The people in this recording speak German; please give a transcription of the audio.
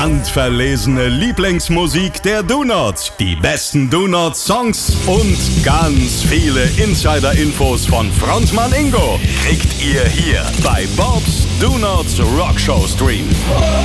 handverlesene Lieblingsmusik der Donuts, die besten Donut-Songs und ganz viele Insider-Infos von Frontmann Ingo kriegt ihr hier bei Bob's Donuts Rockshow Stream.